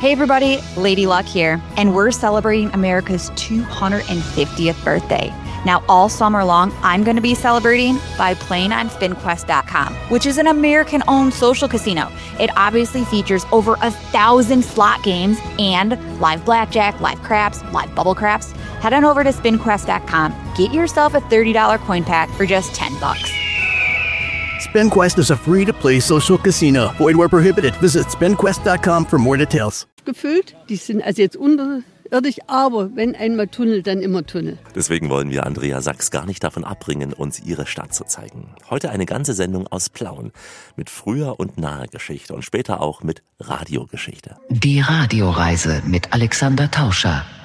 Hey everybody, Lady Luck here, and we're celebrating America's 250th birthday. Now all summer long, I'm going to be celebrating by playing on SpinQuest.com, which is an American-owned social casino. It obviously features over 1,000 slot games and live blackjack, live craps, live bubble craps. Head on over to SpinQuest.com, get yourself a $30 coin pack for just $10. SpinQuest is a free-to-play social casino. Void where prohibited. Visit SpinQuest.com for more details. Gefüllt, die sind also jetzt unterirdisch, aber wenn einmal Tunnel, dann immer Tunnel. Deswegen wollen wir Andrea Sachs gar nicht davon abbringen, uns ihre Stadt zu zeigen. Heute eine ganze Sendung aus Plauen mit früher und naher Geschichte und später auch mit Radiogeschichte. Die Radioreise mit Alexander Tauscher.